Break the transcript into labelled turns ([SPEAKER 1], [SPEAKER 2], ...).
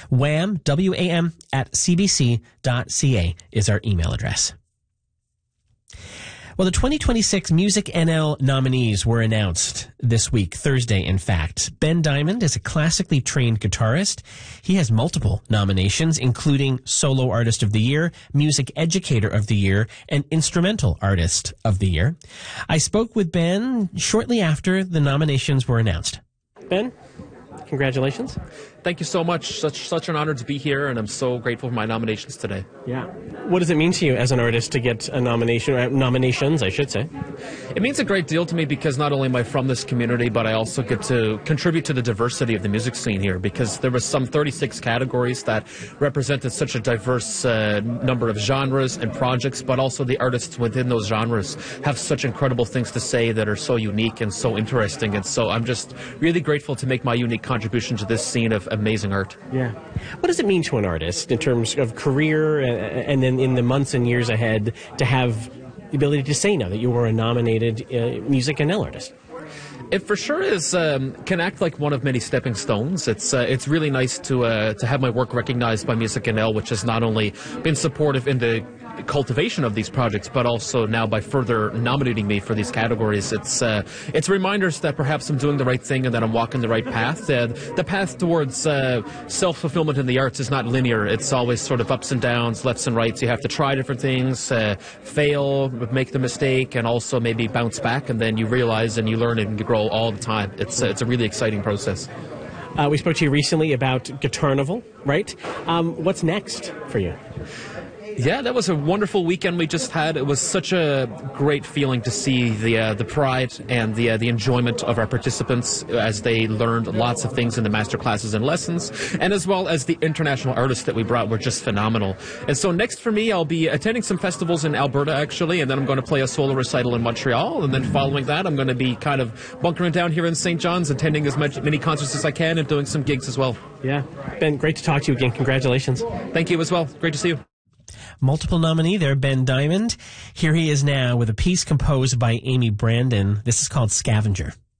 [SPEAKER 1] WAM, W-A-M, at cbc.ca is our email address. Well, the 2026 Music NL nominees were announced this week, Thursday, in fact. Ben Diamond is a classically trained guitarist. He has multiple nominations, including Solo Artist of the Year, Music Educator of the Year, and Instrumental Artist of the Year. I spoke with Ben shortly after the nominations were announced. Ben, congratulations.
[SPEAKER 2] Thank you so much. Such an honor to be here, and I'm so grateful for my nominations today.
[SPEAKER 1] Yeah. What does it mean to you as an artist to get a nomination, or nominations, I should say?
[SPEAKER 2] It means a great deal to me because not only am I from this community, but I also get to contribute to the diversity of the music scene here, because there was some 36 categories that represented such a diverse number of genres and projects, but also the artists within those genres have such incredible things to say that are so unique and so interesting. And so I'm just really grateful to make my unique contribution to this scene of amazing art.
[SPEAKER 1] Yeah. What does it mean to an artist in terms of career and then in the months and years ahead to have the ability to say now that you were a nominated Music NL artist?
[SPEAKER 2] It for sure is can act like one of many stepping stones. It's really nice to have my work recognized by Music NL, which has not only been supportive in the cultivation of these projects, but also now by further nominating me for these categories. It's reminders that perhaps I'm doing the right thing and that I'm walking the right path. The path towards self-fulfillment in the arts is not linear. It's always sort of ups and downs, lefts and rights. You have to try different things, fail, make the mistake, and also maybe bounce back, and then you realize and you learn and you grow all the time. It's a really exciting process.
[SPEAKER 1] We spoke to you recently about Guitarnival, right? What's next for you?
[SPEAKER 2] Yeah, that was a wonderful weekend we just had. It was such a great feeling to see the pride and the enjoyment of our participants as they learned lots of things in the master classes and lessons, and as well as the international artists that we brought were just phenomenal. And so next for me, I'll be attending some festivals in Alberta, actually, and then I'm going to play a solo recital in Montreal, and then following that, I'm going to be kind of bunkering down here in St. John's, attending as many concerts as I can and doing some gigs as well.
[SPEAKER 1] Yeah. Ben, great to talk to you again. Congratulations.
[SPEAKER 2] Thank you as well. Great to see you.
[SPEAKER 1] Multiple nominee there, Ben Diamond. Here he is now with a piece composed by Amy Brandon. This is called Scavenger.